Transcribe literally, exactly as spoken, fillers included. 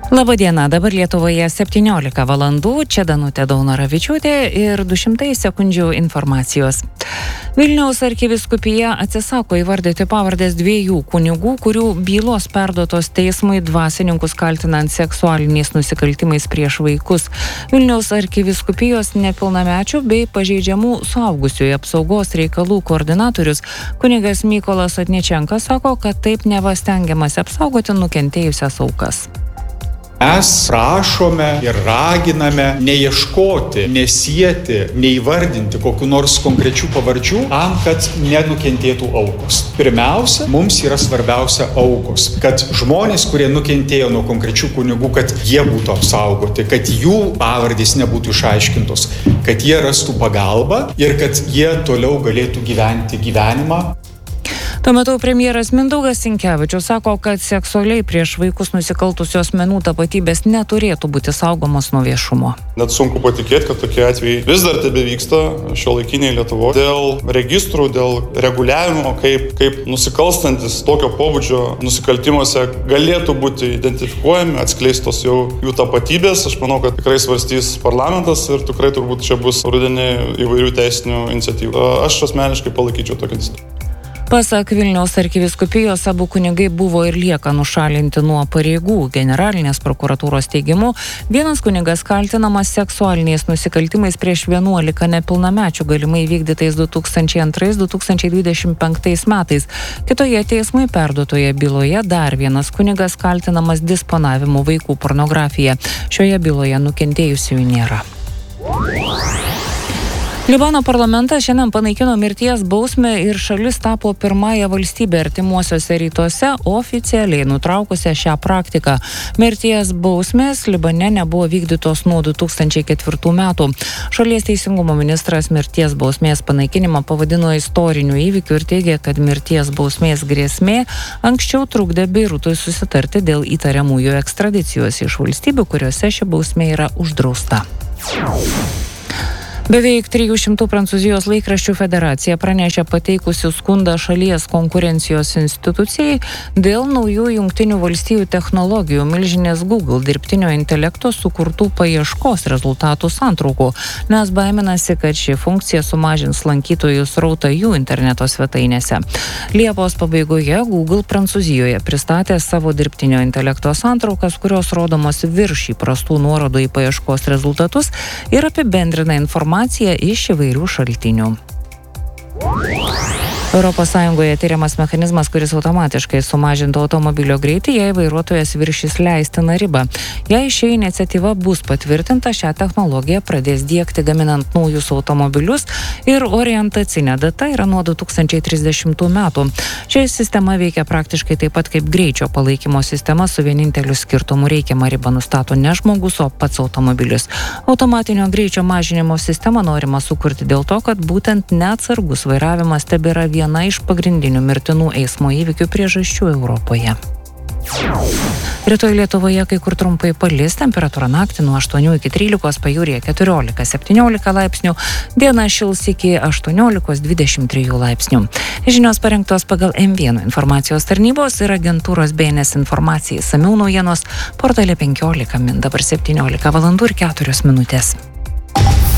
Labadiena, dabar Lietuvoje septyniolika valandų, čia Danutė Daunoravičiūtė ir du šimtai sekundžių informacijos. Vilniaus arkivyskupija atsisako įvardyti pavardės dviejų kunigų, kurių bylos perduotos teismui dvasininkus kaltinant seksualiniais nusikaltimais prieš vaikus. Vilniaus arkivyskupijos nepilnamečių bei pažeidžiamų suaugusiųjų apsaugos reikalų koordinatorius kunigas Mykolas Otničenkas sako, kad taip neva stengiamasi apsaugoti nukentėjusias aukas. Mes prašome ir raginame neieškoti, nesieti, neįvardinti kokių nors konkrečių pavardžių tam, kad nenukentėtų aukos. Pirmiausia, mums yra svarbiausia aukos, kad žmonės, kurie nukentėjo nuo konkrečių kunigų, kad jie būtų apsaugoti, kad jų pavardės nebūtų išaiškintos, kad jie rastų pagalbą ir kad jie toliau galėtų gyventi gyvenimą. Tuo metu premjeras Mindaugas Sinkevičius sako, kad seksualiai prieš vaikus nusikaltusių asmenų tapatybės neturėtų būti saugomos nuo viešumo. Net sunku patikėti, kad tokie atvejai vis dar tebevyksta šiuolaikinėje Lietuvoje. Dėl registrų, dėl reguliavimo, kaip, kaip nusikalstantis tokio pobūdžio nusikaltimuose galėtų būti identifikuojami, atskleistos jau jų tapatybės. Aš manau, kad tikrai svarstys parlamentas ir tikrai turbūt čia bus rudenį įvairių teisinių iniciatyvų. Aš asmeniškai palaikyčiau tokią iniciatyvą. Pasak Vilniaus arkivyskupijos, abu kunigai buvo ir lieka nušalinti nuo pareigų. Generalinės prokuratūros teigimu, vienas kunigas kaltinamas seksualiniais nusikaltimais prieš vienuolika nepilnamečių galimai vykdytais du tūkstančiai antrais - du tūkstančiai dvidešimt penktais metais. Kitoje teismui perduotoje byloje dar vienas kunigas kaltinamas disponavimu vaikų pornografija. Šioje byloje nukentėjusiųjų nėra. Libano parlamentas šiandien panaikino mirties bausmę ir šalis tapo pirmąją valstybę artimuosiuose rytuose oficialiai nutraukusią šią praktiką. Mirties bausmės Libane nebuvo vykdytos nuo du tūkstančiai ketvirtų metų. Šalies teisingumo ministras mirties bausmės panaikinimą pavadino istoriniu įvykiu ir teigė, kad mirties bausmės grėsmė anksčiau trukdė Beirutui susitarti dėl įtariamųjų ekstradicijos iš valstybių, kuriuose ši bausmė yra uždrausta. Beveik trijų šimtų Prancūzijos laikraščių federacija pranešė pateikusi skundą šalies konkurencijos institucijai dėl naujų Jungtinių valstijų technologijų milžinės Google dirbtinio intelekto sukurtų paieškos rezultatų santraukų, nes baiminasi, kad ši funkcija sumažins lankytojų srautą jų interneto svetainėse. Liepos pabaigoje Google Prancūzijoje pristatė savo dirbtinio intelekto santraukas, kurios rodomos virš įprastų nuorodų į paieškos rezultatus ir apibendrina informaciją iš įvairių šaltinių. Europos Sąjungoje tyriamas mechanizmas, kuris automatiškai sumažintų automobilio greitį, jei vairuotojas viršys leistiną ribą. Jei ši iniciatyva bus patvirtinta, šią technologiją pradės diegti gaminant naujus automobilius ir orientacinė data yra nuo du tūkstančiai trisdešimtų metų. Ši sistema veikia praktiškai taip pat kaip greičio palaikymo sistema, su vieninteliu skirtumu reikiamą ribą nustato ne žmogus, o pats automobilis. Automatinio greičio mažinimo sistemą norima sukurti dėl to, kad būtent neatsargus vairavimas tebėra viena iš pagrindinių mirtinų eismo įvykių priežasčių Europoje. Rytoj Lietuvoje kai kur trumpai palis, temperatūra naktį nuo aštuonių iki trylikos, pajūryje keturiolika septyniolika laipsnių, diena šils iki aštuoniolikos dvidešimt trijų laipsnių. Žinios parengtos pagal M vienas informacijos tarnybos ir agentūros B N S informacijai. Samiau naujienos portale penkiolika min, dabar septyniolika valandų ir keturios minutės.